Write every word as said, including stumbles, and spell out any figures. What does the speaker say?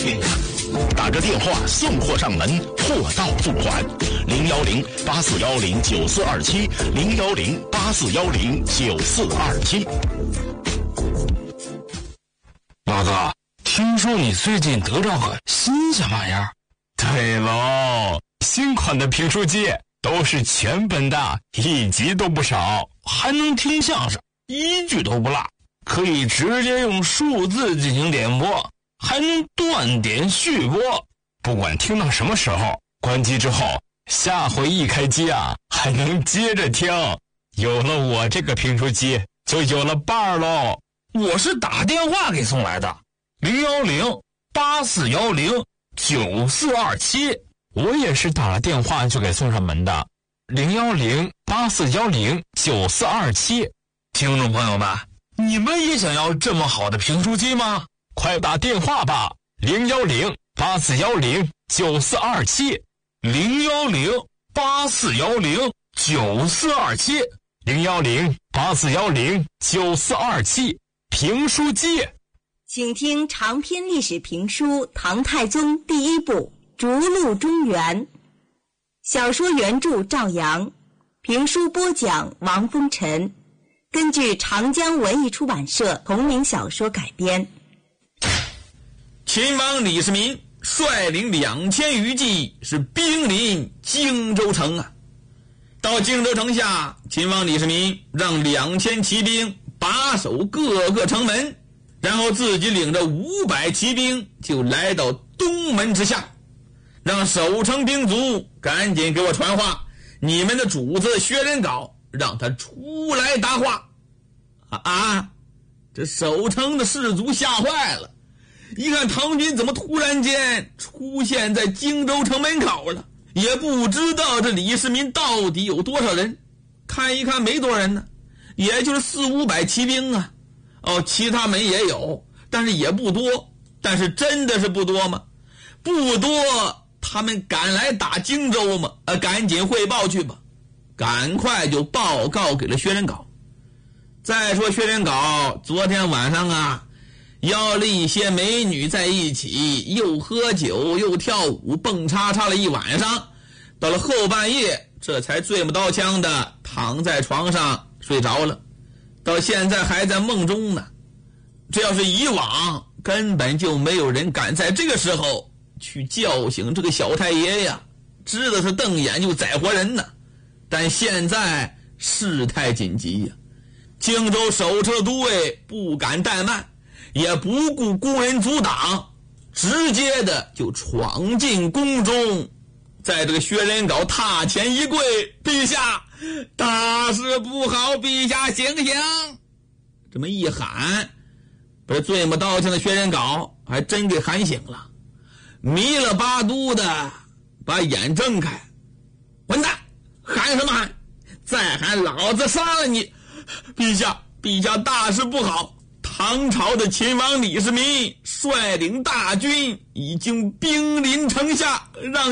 天下。打个电话送货上门，货到付款。零幺零八四幺零九四二七，零幺零八四幺零九四二七。 老哥，听说你最近得着个新鲜玩意儿？ 对喽，新款的评书机都是全本的，一集都不少， 还能听相声，一句都不落，可以直接用数字进行点播，还能断点续播， 不管听到什么时候，关机之后，下回一开机啊，还能接着听。有了我这个评书机，就有了伴儿喽。 我是打电话给送来的，零幺零八四幺零九四二七。 我也是打了电话就给送上门的，零幺零八四幺零九四二七。 听众朋友们，你们也想要这么好的评书机吗？ 快打电话吧，零幺零八四幺零九四二七， 零幺零八四幺零九四二七， 零幺零八四幺零九四二七。评书机， 请听长篇历史评书《唐太宗》第一部《逐鹿中原》，小说原著赵阳，评书播讲王风尘，根据长江文艺出版社同名小说改编。 秦王李世民率领两千余骑是兵临荆州城啊。到荆州城下，秦王李世民让两千骑兵把守各个城门，然后自己领着五百骑兵就来到东门之下，让守城兵卒赶紧给我传话，你们的主子薛仁杲让他出来答话。啊啊！这守城的士卒吓坏了，一看唐军怎么突然间出现在荆州城门口了，也不知道这李世民到底有多少人，看一看没多少人呢，也就是四五百骑兵啊。哦，其他门也有，但是也不多。但是真的是不多吗？不多，他们赶来打荆州吗？呃，赶紧汇报去吧，赶快就报告给了薛仁杲。再说薛仁杲昨天晚上啊，邀了一些美女在一起，又喝酒又跳舞，蹦叉叉了一晚上，到了后半夜这才醉不刀枪的躺在床上睡着了，到现在还在梦中呢。这要是以往，根本就没有人敢在这个时候去叫醒这个小太爷呀，知道是瞪眼就宰活人呢。但现在事态紧急呀，荆州守城的都尉不敢怠慢，也不顾工人阻挡，直接的就闯进宫中，在这个薛仁杲榻前一跪，陛下，大事不好，陛下醒醒！这么一喊，把这醉目刀枪的薛仁杲还真给喊醒了，迷了巴嘟的把眼睁开。混蛋，喊什么喊？再喊老子杀了你！陛下，陛下，大事不好！唐朝的秦王李世民率领大军已经兵临城下，让